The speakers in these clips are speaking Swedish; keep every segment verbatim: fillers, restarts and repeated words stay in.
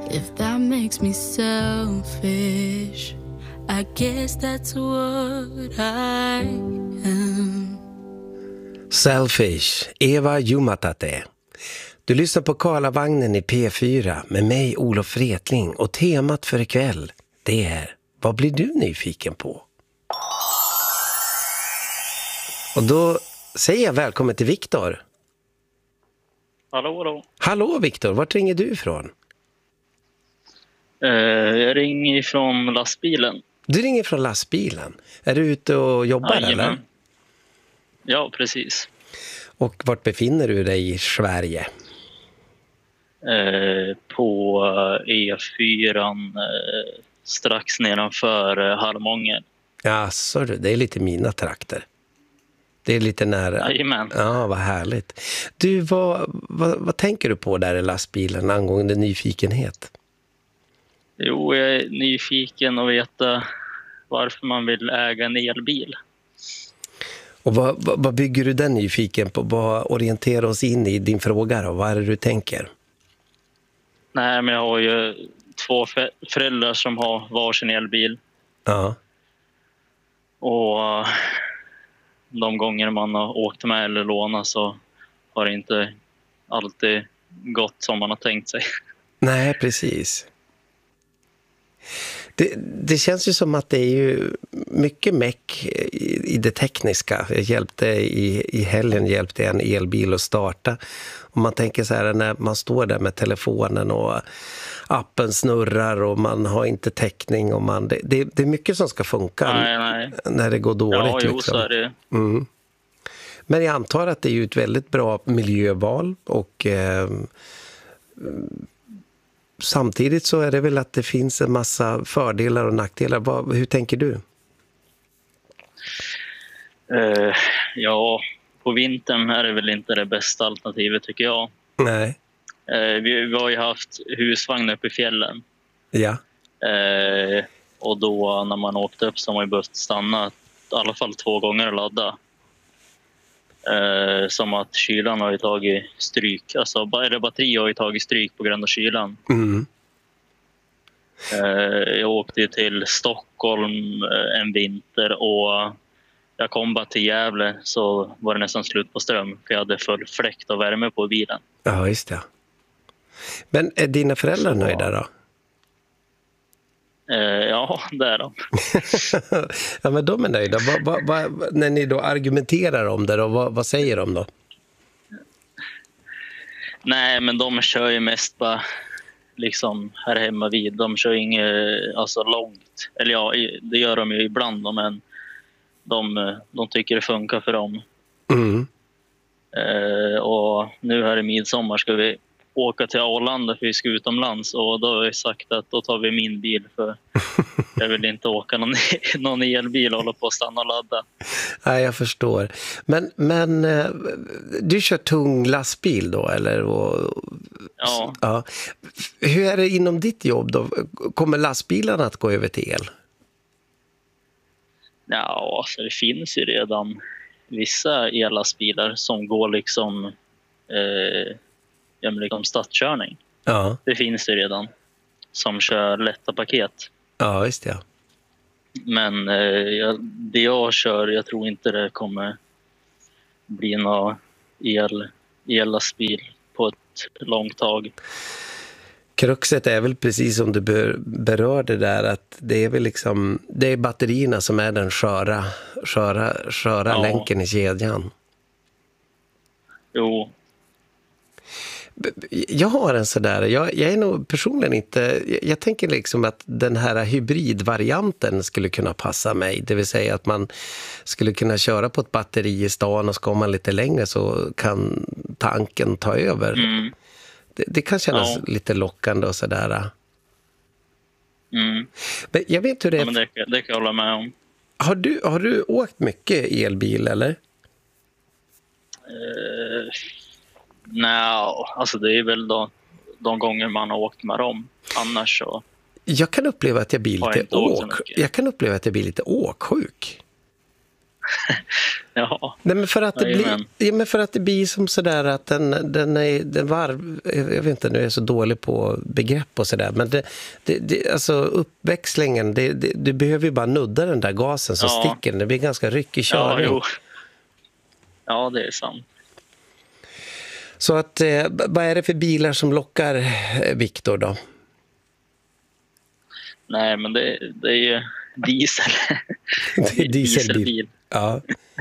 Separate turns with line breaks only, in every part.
If that makes me selfish, I guess that's what I am.
Selfish, Eva Jumatate. Du lyssnar på Karlavagnen i P fyra med mig, Olof Wretling, och temat för ikväll, det är: vad blir du nyfiken på? Och då säger jag välkommen till Viktor.
Hallå, hallå.
Hallå Viktor, vart ringer du ifrån?
Uh, jag ringer ifrån lastbilen.
Du ringer från lastbilen. Är du ute och jobbar? Jajamän. Eller?
Ja, precis.
Och vart befinner du dig i Sverige?
Uh, på E fyra, uh, strax nedanför uh, Harmånger.
Ja, så det är lite mina trakter. Det är lite nära.
Jajamän.
Ja, vad härligt. Du, vad, vad, vad tänker du på där i lastbilen angående nyfikenhet?
Jo, jag är nyfiken att veta varför man vill äga en elbil.
Och vad, vad, vad bygger du den nyfiken på? Vad orienterar oss in i din fråga då? Vad är det du tänker?
Nej, men jag har ju två föräldrar som har varsin elbil.
Ja.
Och de gånger man har åkt med eller lånat så har det inte alltid gått som man har tänkt sig.
Nej, precis. Det, det känns ju som att det är ju mycket meck i, i det tekniska. Jag hjälpte i, i helgen hjälpte jag en elbil att starta. Och man tänker så här, när man står där med telefonen och appen snurrar och man har inte täckning. Och man, det, det, det är mycket som ska funka
nej, nej.
när det går dåligt.
Ja, jo,
liksom.
Så är det.
Mm. Men jag antar att det är ju ett väldigt bra miljöval och... Eh, samtidigt så är det väl att det finns en massa fördelar och nackdelar. Vad, hur tänker du?
Uh, ja, på vintern är det väl inte det bästa alternativet tycker jag.
Nej.
Uh, vi, vi har ju haft husvagn uppe i fjällen.
Ja.
Uh, och då när man åkte upp så har man ju behövt stanna i alla fall två gånger och ladda. Uh, som att kylan har ju tagit stryk. Alltså eller batteri har ju tagit stryk på grund av kylan.
Mm.
Uh, jag åkte till Stockholm uh, en vinter och jag kom bara till Gävle så var det nästan slut på ström. För jag hade full fläkt och värme på bilen.
Ja, just det. Men är dina föräldrar så... nöjda då?
Uh, ja, det är de.
Ja, men de är nöjda. Va, va, va, när ni då argumenterar om det, då, vad, vad säger de då?
Nej, men de kör ju mest bara liksom här hemma vid. De kör inget alltså, långt. Eller ja, det gör de ju ibland då, men de, de tycker det funkar för dem.
Mm.
Uh, och nu här i midsommar ska vi åka till Arlanda för vi ska utomlands och då har jag sagt att då tar vi min bil för jag vill inte åka någon, någon elbil och hålla på att stanna och ladda.
Nej, jag förstår. Men, men du kör tung lastbil då, eller? Och,
ja.
ja. Hur är det inom ditt jobb då? Kommer lastbilarna att gå över till el?
Ja, alltså det finns ju redan vissa ellastbilar som går liksom... Eh, Ja, men liksom stadskörning.
Ja.
Det finns det redan. Som kör lätta paket.
Ja, just det.
Men eh, jag, det jag kör, jag tror inte det kommer bli någon el, ellastbil på ett långt tag.
Kruxet är väl precis som du ber, berörde där, att det är väl liksom, det är batterierna som är den sköra, sköra, sköra ja. länken i kedjan.
Jo.
Jag har en sådär, jag, jag är nog personligen inte, jag, jag tänker liksom att den här hybridvarianten skulle kunna passa mig, det vill säga att man skulle kunna köra på ett batteri i stan och ska man lite längre så kan tanken ta över. Mm. Det, det kan kännas ja. lite lockande och sådär.
Mm.
Men jag vet hur det är.
Ja, men det, det kan jag hålla med om.
Har du, har du åkt mycket elbil eller?
Uh... Nej, alltså det är väl då, de gånger man har åkt med dem. Annars så...
Jag kan uppleva att jag blir lite åk. Jag kan uppleva att jag blir lite åksjuk.
Ja.
Nej, men för att det blir,
Jajamän.
ja, men för att det blir som sådär att den, den är den varv, jag vet inte, nu är jag så dålig på begrepp och sådär, men det, det, det, alltså uppväxlingen, det, det, du behöver ju bara nudda den där gasen så
Ja.
sticker den. Det blir ganska ryckig
Ja,
körning.
jo. Ja, det är sant.
Så att, eh, vad är det för bilar som lockar eh, Viktor då?
Nej, men det, det är ju diesel.
Det är dieselbil.
Dieselbil.
Ja.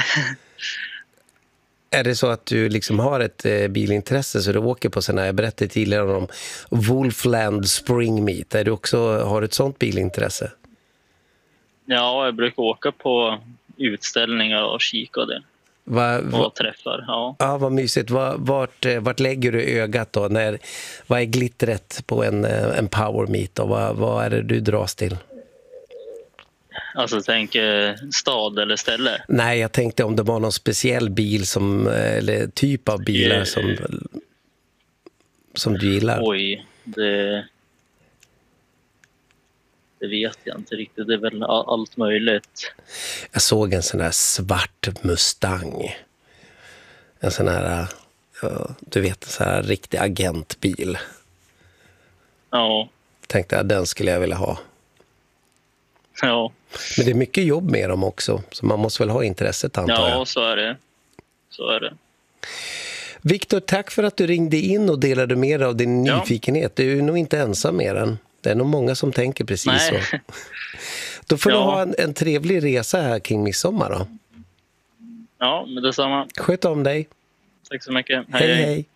Är det så att du liksom har ett eh, bilintresse så du åker på sådana här, jag berättade tidigare om Wolfland Spring Meet. Är du också, har du ett sånt bilintresse?
Ja, jag brukar åka på utställningar och kika och det.
Va, va,
Och träffar, ja.
ja, vad mysigt. Va, vart, eh, vart lägger du ögat då? När, vad är glittret på en, eh, en power meet? Och vad, vad är det du dras till?
Alltså tänk eh, stad eller ställe.
Nej, jag tänkte om det var någon speciell bil som, eh, eller typ av bilar
Eh.
som, som du gillar.
Oj, det... Det vet jag inte riktigt. Det är väl all- allt möjligt.
Jag såg en sån här svart Mustang. En sån här, ja, du vet, en sån här riktig agentbil.
Ja,
Tänkte jag, den skulle jag vilja ha.
ja.
Men det är mycket jobb med dem också. Så man måste väl ha intresset, antar jag.
Ja, så är det. Så är det.
Viktor, tack för att du ringde in och delade med dig av din
Ja.
nyfikenhet. Du är nog inte ensam med den. Det är nog många som tänker precis
Nej.
så. Då får
Ja.
du ha en, en trevlig resa här kring midsommar då.
Ja, men detsamma.
Sköt om dig.
Tack så mycket.
Hej, hej.